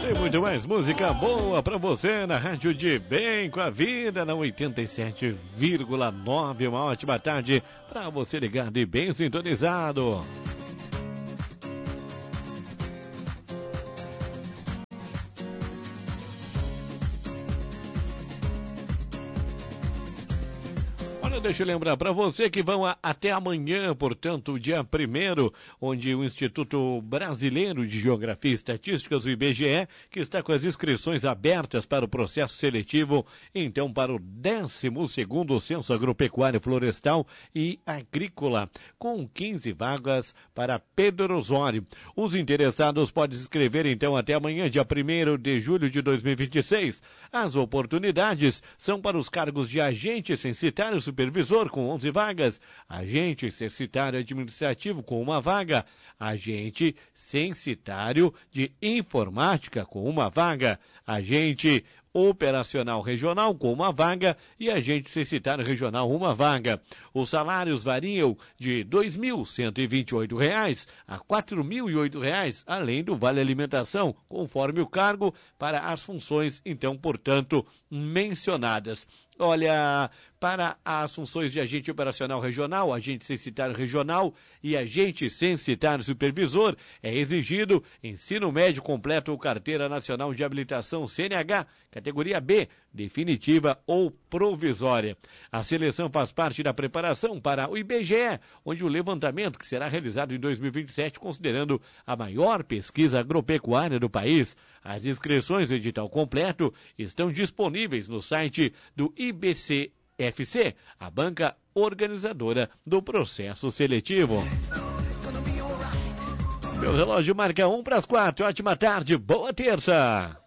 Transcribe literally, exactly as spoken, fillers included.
Tem muito mais música boa pra você na Rádio de Bem com a Vida, na oitenta e sete vírgula nove. Uma ótima tarde pra você ligado e bem sintonizado. Deixa eu lembrar para você que vão a, até amanhã, portanto, dia primeiro, onde o Instituto Brasileiro de Geografia e Estatísticas, o I B G E, que está com as inscrições abertas para o processo seletivo, então, para o décimo segundo Censo Agropecuário, Florestal e Agrícola, com quinze vagas para Pedro Osório. Os interessados podem se inscrever, então, até amanhã, dia primeiro de julho de dois mil e vinte e seis. As oportunidades são para os cargos de agente censitário supervisor, com onze vagas, agente censitário administrativo com uma vaga, agente censitário de informática com uma vaga, agente operacional regional com uma vaga e agente censitário regional uma vaga. Os salários variam de dois mil cento e vinte e oito reais a quatro mil e oito reais, além do vale alimentação, conforme o cargo para as funções, então, portanto, mencionadas. Olha, para as funções de agente operacional regional, agente censitário regional e agente censitário supervisor, é exigido ensino médio completo ou carteira nacional de habilitação C N H, categoria B, definitiva ou provisória. A seleção faz parte da preparação para o I B G E, onde o levantamento que será realizado em dois mil e vinte e sete, considerando a maior pesquisa agropecuária do país. As inscrições e edital completo estão disponíveis no site do I B C F C, a banca organizadora do processo seletivo. Meu relógio marca um para as quatro. Ótima tarde, boa terça.